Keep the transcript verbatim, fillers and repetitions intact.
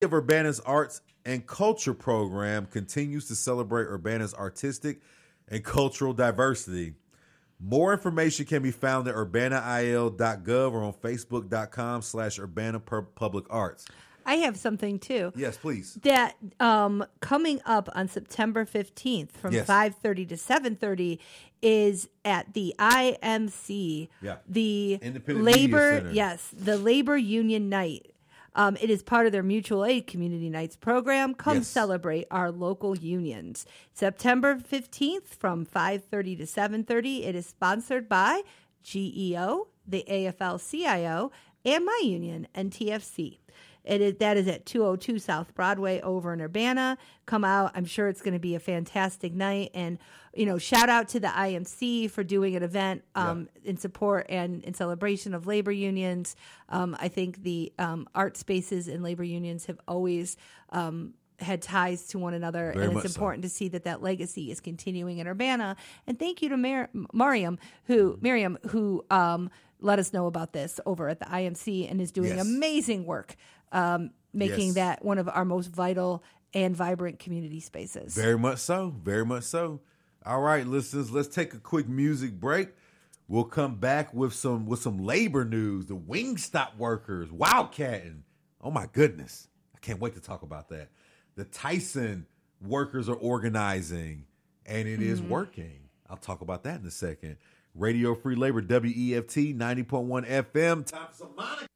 of Urbana's arts and culture program continues to celebrate Urbana's artistic and cultural diversity. More information can be found at urbana I L dot gov or on facebook.com slash Urbana Public Arts. I have something too. Yes, please. That um, coming up on September fifteenth from Yes. five thirty to seven thirty is at the I M C, Yeah. the Independent Media labor, Center. yes, the Labor Union Night. Um, it is part of their Mutual Aid Community Nights program. Come Yes. celebrate our local unions. September fifteenth from five thirty to seven thirty. It is sponsored by G E O, the A F L C I O, and my union, N T F C. It is, that is at two oh two South Broadway over in Urbana. Come out. I'm sure it's going to be a fantastic night. And, you know, shout out to the I M C for doing an event um, yeah. in support and in celebration of labor unions. Um, I think the um, art spaces and labor unions have always um, had ties to one another. Very and much it's so. important to see that that legacy is continuing in Urbana. And thank you to Mar- Mariam, who, Miriam, who um, let us know about this over at the I M C and is doing Yes. amazing work. Um, making Yes. that one of our most vital and vibrant community spaces. Very much so. Very much so. All right, listeners, let's take a quick music break. We'll come back with some with some labor news. The Wingstop workers wildcatting. Oh my goodness. I can't wait to talk about that. The Tyson workers are organizing and it mm-hmm. is working. I'll talk about that in a second. Radio Free Labor, W E F T ninety point one F M. Time for some Monica.